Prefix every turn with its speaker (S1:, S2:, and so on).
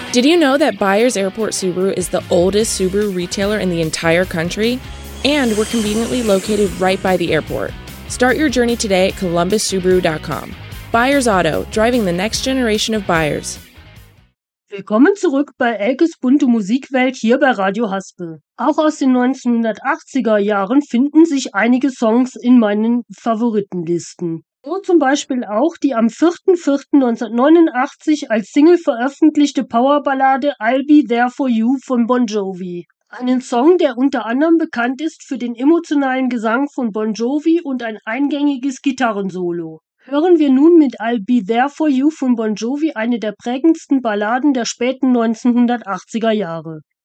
S1: Did you know that Byers Airport Subaru is the oldest Subaru retailer in the entire country? And we're conveniently located right by the airport. Start your journey today at columbussubaru.com. Byers Auto, driving the next generation of buyers.
S2: Willkommen zurück bei Elkes bunte Musikwelt hier bei Radio Haspel. Auch aus den 1980er Jahren finden sich einige Songs in meinen Favoritenlisten. So zum Beispiel auch die am 4.4.1989 als Single veröffentlichte Powerballade I'll Be There For You von Bon Jovi. Einen Song, der unter anderem bekannt ist für den emotionalen Gesang von Bon Jovi und ein eingängiges Gitarrensolo. Hören wir nun mit I'll Be There For You von Bon Jovi eine der prägendsten Balladen der späten 1980er Jahre.